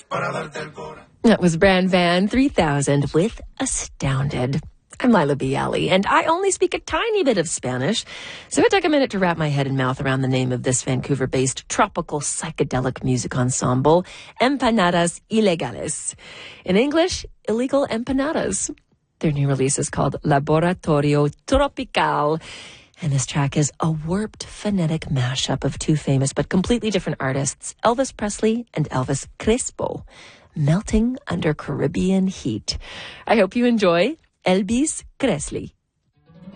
That was Bran Van 3000 with Astounded. I'm Lila B. Alley, and I only speak a tiny bit of Spanish, so it took a minute to wrap my head and mouth around the name of this Vancouver-based tropical psychedelic music ensemble, Empanadas Ilegales. In English, Illegal Empanadas. Their new release is called Laboratorio Tropical, and this track is a warped phonetic mashup of two famous but completely different artists, Elvis Presley and Elvis Crespo, melting under Caribbean heat. I hope you enjoy Elvis Presley.